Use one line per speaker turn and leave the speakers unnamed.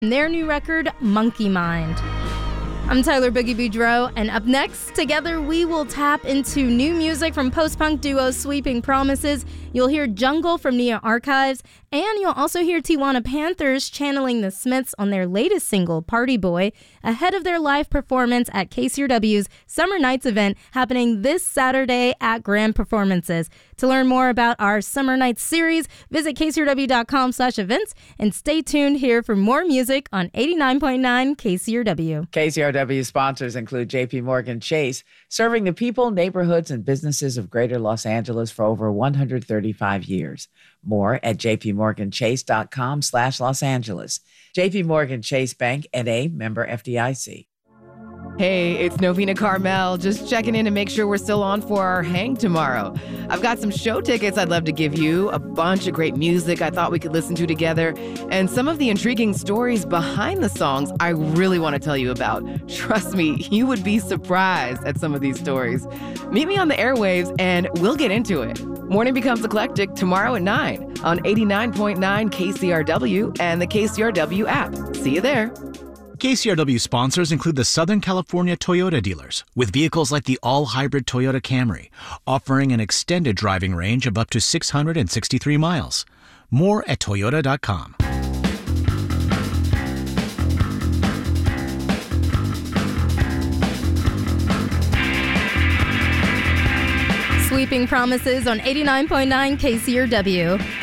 their new record, Monkey Mind. I'm Tyler Boogie Boudreaux, and up next, together we will tap into new music from post-punk duo Sweeping Promises. You'll hear Jungle from Nia Archives, and you'll also hear Tijuana Panthers channeling the Smiths on their latest single, Party Boy, ahead of their live performance at KCRW's Summer Nights event happening this Saturday at Grand Performances. To learn more about our Summer Nights series, visit kcrw.com/events, and stay tuned here for more music on 89.9 KCRW.
KCRW sponsors include JP Morgan Chase, serving the people, neighborhoods, and businesses of Greater Los Angeles for over 135 years. More at jpmorganchase.com/Los Angeles. JP Morgan Chase Bank, N.A., member FDIC.
Hey, it's Novena Carmel, just checking in to make sure we're still on for our hang tomorrow. I've got some show tickets I'd love to give you, a bunch of great music I thought we could listen to together, and some of the intriguing stories behind the songs I really want to tell you about. Trust me, you would be surprised at some of these stories. Meet me on the airwaves and we'll get into it. Morning Becomes Eclectic tomorrow at 9 on 89.9 KCRW and the KCRW app. See you there.
KCRW sponsors include the Southern California Toyota dealers, with vehicles like the all-hybrid Toyota Camry, offering an extended driving range of up to 663 miles. More at toyota.com.
Sweeping Promises on 89.9 KCRW.